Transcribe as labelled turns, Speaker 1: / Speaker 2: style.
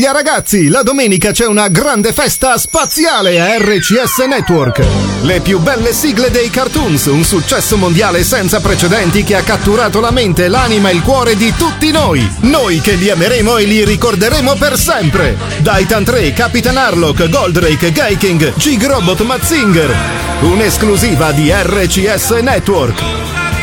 Speaker 1: sveglia ragazzi, la domenica c'è una grande festa spaziale a RCS Network. Le più belle sigle dei cartoons, un successo mondiale senza precedenti che ha catturato la mente, l'anima e il cuore di tutti noi. Noi che li ameremo e li ricorderemo per sempre. Titan 3, Capitan Harlock, Goldrake, Gaiking, Gig Robot, Mazinger. Un'esclusiva di RCS Network.